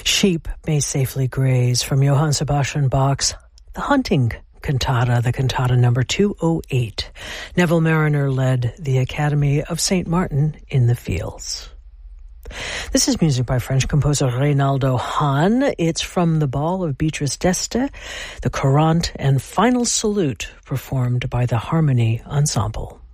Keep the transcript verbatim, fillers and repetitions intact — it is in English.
Sheep may safely graze from Johann Sebastian Bach's The Hunting Cantata, the cantata number two oh eight. Neville Marriner led the Academy of Saint Martin in the Fields. This is music by French composer Reynaldo Hahn. It's from the Ball of Beatrice d'Este, the Courante and Final Salute, performed by the Harmony Ensemble.